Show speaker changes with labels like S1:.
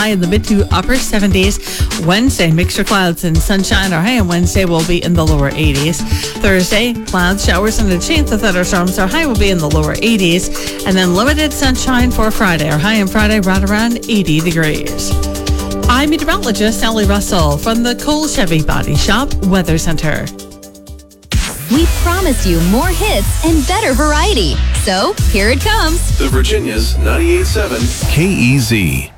S1: high in the mid to upper 70s. Wednesday, mixture clouds and sunshine. Our high on Wednesday will be in the lower 80s. Thursday, clouds, showers, and a chance of thunderstorms. Our high will be in the lower 80s. And then limited sunshine for Friday. Our high on Friday right around 80 degrees. I'm meteorologist Sally Russell from the Cole Chevy Body Shop Weather Center.
S2: We promised you more hits and better variety. So here it comes.
S3: The Virginia's 98.7 KEZ.